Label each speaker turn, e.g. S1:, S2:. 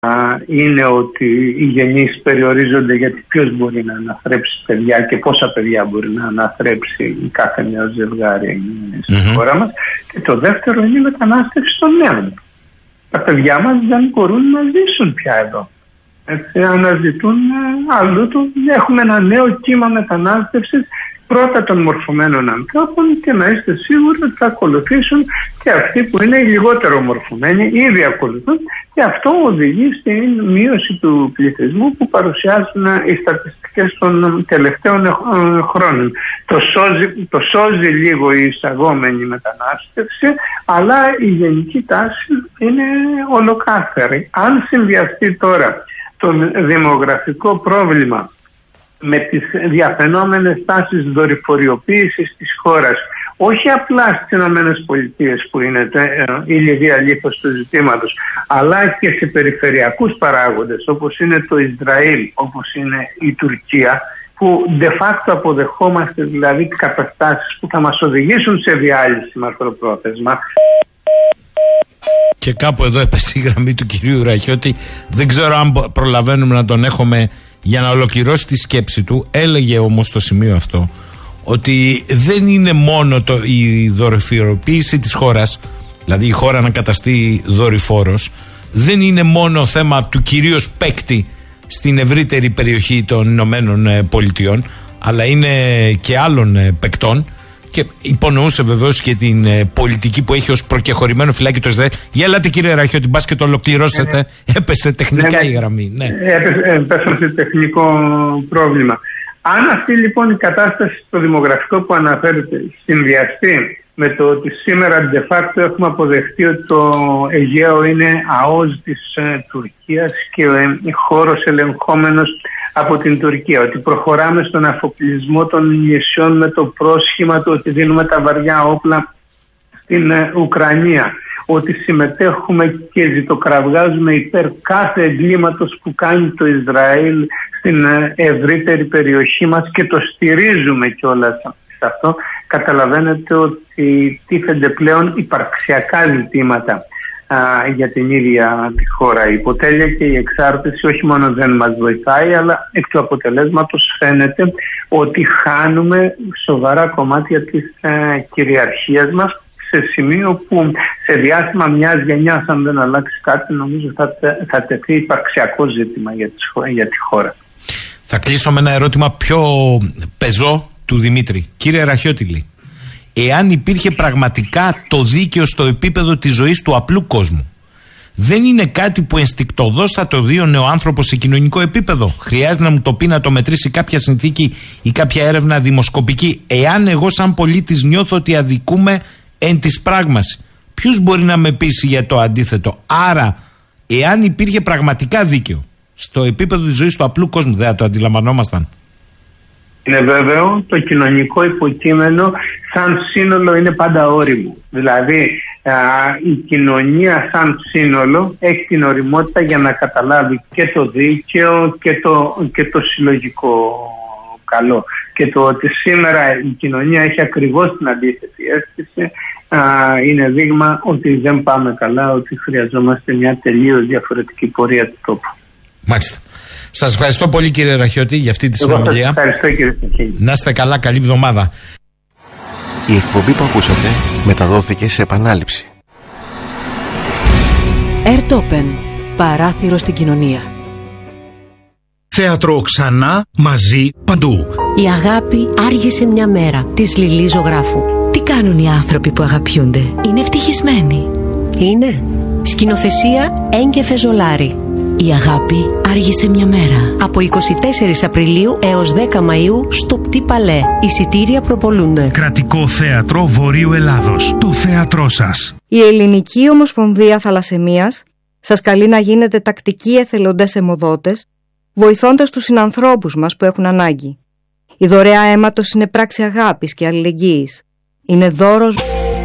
S1: είναι ότι οι γενείς περιορίζονται, γιατί ποιος μπορεί να αναθρέψει παιδιά και πόσα παιδιά μπορεί να αναθρέψει κάθε νέο ζευγάρι στη χώρα μας. Και το δεύτερο είναι η μετανάστευση των νέων. Τα παιδιά μας δεν μπορούν να ζήσουν πια εδώ. Αναζητούν αλλού. Έχουμε ένα νέο κύμα μετανάστευσης, πρώτα των μορφωμένων ανθρώπων, και να είστε σίγουροι ότι θα ακολουθήσουν και αυτοί που είναι λιγότερο μορφωμένοι, ήδη ακολουθούν, και αυτό οδηγεί στην μείωση του πληθυσμού που παρουσιάζουν οι στατιστικές των τελευταίων χρόνων. Το σώζει λίγο η εισαγόμενη μετανάστευση, αλλά η γενική τάση είναι ολοκάθαρη. Αν συνδυαστεί τώρα το δημογραφικό πρόβλημα με τις διαφαινόμενες τάσεις δορυφοριοποίησης της χώρας, όχι απλά στις ΗΠΑ που είναι η λιδία λίθος του ζητήματος, αλλά και σε περιφερειακούς παράγοντες όπως είναι το Ισραήλ, όπως είναι η Τουρκία, που de facto αποδεχόμαστε δηλαδή καταστάσεις που θα μας οδηγήσουν σε διάλυση μακροπρόθεσμα.
S2: Και κάπου εδώ έπεσε η γραμμή του κυρίου Ραχιώτη. Δεν ξέρω αν προλαβαίνουμε να τον έχουμε για να ολοκληρώσει τη σκέψη του. Έλεγε όμως στο σημείο αυτό ότι δεν είναι μόνο η δορυφοριοποίηση της χώρας, δηλαδή η χώρα να καταστεί δορυφόρος, δεν είναι μόνο θέμα του κυρίως παίκτη στην ευρύτερη περιοχή των Ηνωμένων Πολιτειών, αλλά είναι και άλλων παικτών. Και υπονοούσε βεβαίως και την πολιτική που έχει ως προκεχωρημένο φυλάκι το Ισραήλ. Για έλατε κύριε Ραχιώτη, μπας και το ολοκληρώσετε. Έπεσε τεχνικά η γραμμή.
S1: Έπεσε σε τεχνικό πρόβλημα. Αν αυτή λοιπόν η κατάσταση στο δημογραφικό που αναφέρεται συνδυαστεί με το ότι σήμερα de facto έχουμε αποδεχτεί ότι το Αιγαίο είναι ΑΟΣ της Τουρκίας και χώρος ελεγχόμενος από την Τουρκία, ότι προχωράμε στον αφοπλισμό των νησιών με το πρόσχημα του ότι δίνουμε τα βαριά όπλα στην Ουκρανία, ότι συμμετέχουμε και ζητοκραυγάζουμε υπέρ κάθε εγκλήματος που κάνει το Ισραήλ στην ευρύτερη περιοχή μας και το στηρίζουμε κιόλας σε αυτό, καταλαβαίνετε ότι τίθενται πλέον υπαρξιακά ζητήματα για την ίδια τη χώρα. Η υποτέλεια και η εξάρτηση όχι μόνο δεν μας βοηθάει, αλλά εκ του αποτελέσματος φαίνεται ότι χάνουμε σοβαρά κομμάτια της κυριαρχίας μας, σε σημείο που σε διάστημα μιας γενιάς, αν δεν αλλάξει κάτι, νομίζω θα τεθεί υπαρξιακό ζήτημα για τη χώρα.
S2: Θα κλείσω με ένα ερώτημα πιο πεζό του Δημήτρη. Κύριε Ραχιώτη, εάν υπήρχε πραγματικά το δίκαιο στο επίπεδο της ζωής του απλού κόσμου, δεν είναι κάτι που ενστικτωδώς θα το δει ο νεοάνθρωπος σε κοινωνικό επίπεδο? Χρειάζεται να μου το πει, να το μετρήσει κάποια συνθήκη ή κάποια έρευνα δημοσκοπική? Εάν εγώ σαν πολίτης νιώθω ότι αδικούμε εν της πράγμαση, ποιος μπορεί να με πείσει για το αντίθετο? Άρα, εάν υπήρχε πραγματικά δίκαιο στο επίπεδο της ζωής του απλού κόσμου, δεν θα το αντιλαμβανόμασταν?
S1: Είναι βέβαιο, το κοινωνικό υποκείμενο σαν σύνολο είναι πάντα όριμο. Δηλαδή η κοινωνία σαν σύνολο έχει την οριμότητα για να καταλάβει και το δίκαιο και το συλλογικό καλό. Και το ότι σήμερα η κοινωνία έχει ακριβώς την αντίθετη αίσθηση είναι δείγμα ότι δεν πάμε καλά, ότι χρειαζόμαστε μια τελείως διαφορετική πορεία του τόπου.
S2: Μάλιστα. Σας ευχαριστώ πολύ κύριε Ραχιώτη για αυτή τη συνομιλία.
S1: Ευχαριστώ κύριε Σταχίνη.
S2: Να είστε καλά, καλή εβδομάδα.
S3: Η εκπομπή που ακούσατε μεταδόθηκε σε επανάληψη.
S4: Ερτόπεν, παράθυρο στην κοινωνία.
S5: Θέατρο ξανά, μαζί, παντού.
S6: Η αγάπη άργησε μια μέρα, της Λιλή Ζωγράφου.
S4: Τι κάνουν οι άνθρωποι που αγαπιούνται? Είναι ευτυχισμένοι?
S6: Είναι. Σκηνοθεσία Έγκεφε Ζολάρη.
S4: Η αγάπη άργησε μια μέρα.
S6: Από 24 Απριλίου έως 10 Μαΐου στο Πτή Παλέ. Εισιτήρια προπολούνται.
S5: Κρατικό Θέατρο Βορείου Ελλάδος. Το θέατρό σας.
S7: Η Ελληνική Ομοσπονδία Θαλασσαιμίας σας καλεί να γίνετε τακτικοί εθελοντές αιμοδότες, βοηθώντας τους συνανθρώπους μας που έχουν ανάγκη. Η δωρεά αίματος είναι πράξη αγάπης και αλληλεγγύης. Είναι δώρος